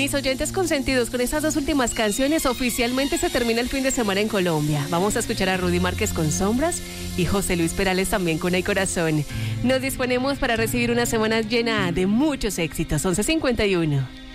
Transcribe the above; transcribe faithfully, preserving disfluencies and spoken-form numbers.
Mis oyentes consentidos, con estas dos últimas canciones oficialmente se termina el fin de semana en Colombia. Vamos a escuchar a Rudy Márquez con Sombras y José Luis Perales también con El Corazón. Nos disponemos para recibir una semana llena de muchos éxitos. once cincuenta y uno.